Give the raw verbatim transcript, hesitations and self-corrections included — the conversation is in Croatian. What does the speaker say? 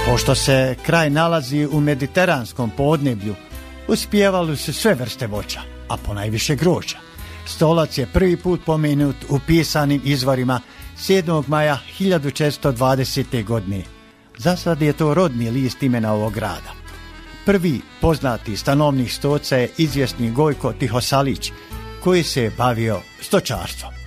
Pošto se kraj nalazi u mediteranskom podneblju, uspijevali su sve vrste voća, a ponajviše grožđa. Stolac je prvi put pomenut u pisanim izvorima sedmog maja hiljadu četiristo dvadesete. godine. Za sad je to rodni list imena ovog grada. Prvi poznati stanovnik Stoca je izvjesni Gojko Tihosalić, koji se bavio stočarstvom.